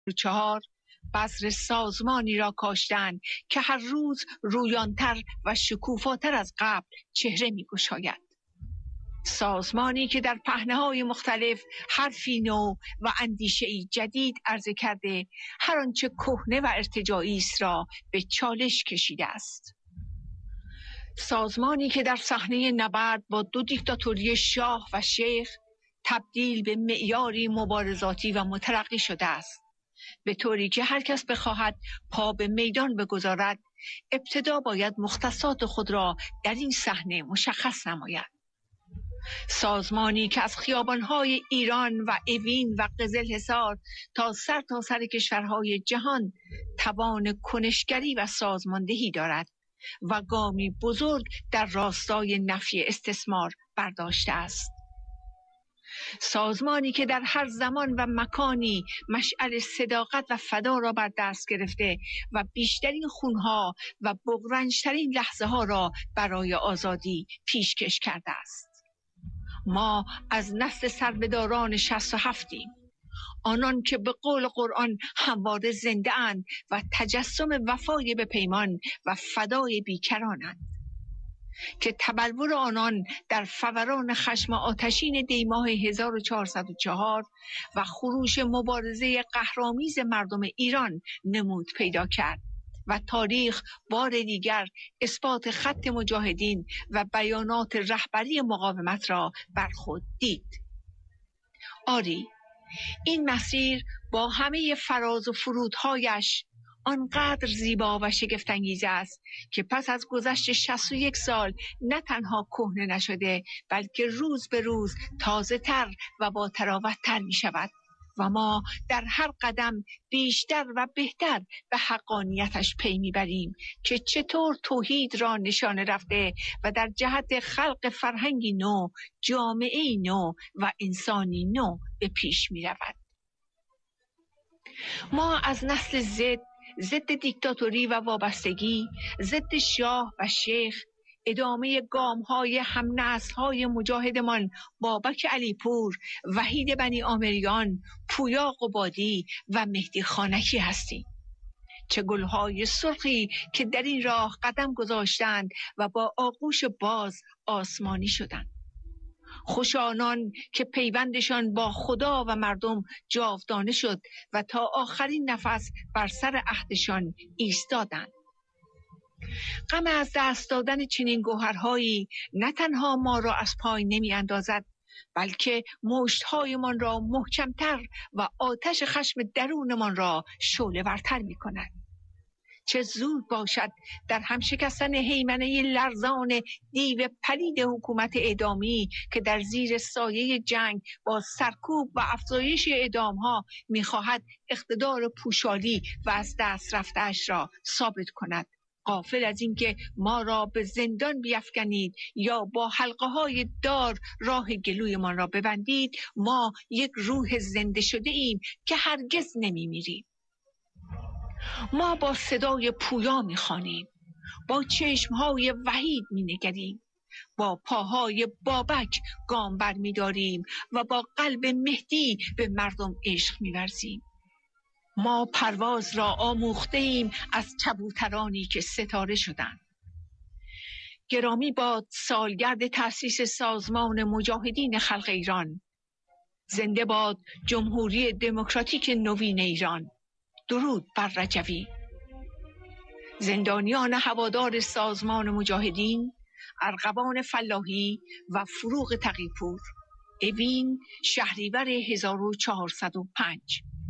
14 بذر سازمانی را کاشتند که هر روز رویانتر و شکوفاتر از قبل چهره می‌گشاید. سازمانی که در پهنه‌های مختلف حرفی نو و اندیشه‌ای جدید عرضه کرده، هر آنچه کهنه و ارتجاعی است را به چالش کشیده است. سازمانی که در صحنه نبرد با دو دیکتاتوری شاه و شیخ تبدیل به معیاری مبارزاتی و مترقی شده است، به طوری که هر کس بخواهد پا به میدان بگذارد، ابتدا باید مختصات خود را در این صحنه مشخص نماید. سازمانی که از خیابان‌های ایران و اوین و قزلحصار تا سر کشورهای جهان توان کنشگری و سازماندهی دارد و گامی بزرگ در راستای نفی استثمار برداشته است. سازمانی که در هر زمان و مکانی مشعل صداقت و فدا را بر دست گرفته و بیشترین خونها و بغرنج‌ترین لحظه ها را برای آزادی پیشکش کرده است. ما از نسل سربداران 67ایم، آنان که به قول قرآن همواره زنده اند و تجسم وفای به پیمان و فدای بیکرانند، که تبلور آنان در فوران خشم آتشین دیماه 1404 و خروش مبارزه قهرآمیز مردم ایران نمود پیدا کرد و تاریخ بار دیگر اثبات خط مجاهدین و بیانات رهبری مقاومت را بر خود دید. آری، این مسیر با همه فراز و فرودهایش آنقدر زیبا و شگفت‌انگیز است که پس از گذشت 61 سال نه تنها کهنه نشده، بلکه روز به روز تازه تر و با تراوت تر می شود و ما در هر قدم بیشتر و بهتر به حقانیتش پی میبریم که چطور توحید را نشانه رفته و در جهت خلق فرهنگی نو، جامعه‌ای نو و انسانی نو به پیش می رود. ما از نسل ضد دیکتاتوری و وابستگی، ضد شاه و شیخ، ادامه گام‌های هم‌نسل‌های مجاهدمان بابک علیپور، وحید بنی آمریان، پویا قبادی و مهدی خانکی هستیم. چه گل‌های سرخی که در این راه قدم گذاشتند و با آغوش باز آسمانی شدند. خوش آنان که پیوندشان با خدا و مردم جاودانه شد و تا آخرین نفس بر سر عهدشان ایستادند. غم از دست دادن چنین گوهرهایی نه تنها ما را از پای نمی اندازد، بلکه مشت‌هایمان را محکمتر و آتش خشم درونمان را شعله ورتر می کند. چه زود باشد در هم شکستن هیمنه لرزان دیو پلید حکومت اعدامی که در زیر سایه جنگ با سرکوب و افزایش اعدامها می‌خواهد اقتدار پوشالی و از دست رفته‌اش را ثابت کند، غافل از اینکه ما را به زندان بیفکنید یا با حلقه‌های دار راه گلویمان را ببندید. ما یک روح زنده شده ایم که هرگز نمی‌میریم. ما با صدای پویا می‌خوانیم، با چشم‌های وحید می‌نگریم، با پاهای بابک گام برمی‌داریم و با قلب مهدی به مردم عشق می‌ورزیم. ما پرواز را آموخته ایم از کبوترانی که ستاره شدند. گرامی باد سالگرد تأسیس سازمان مجاهدین خلق ایران. زنده باد جمهوری دموکراتیک نوین ایران. درود بر رجوی. زندانیان هوادار سازمان مجاهدین، ارغوان فلاحی و فروغ تقی‌پور، اوین، شهریور 1405.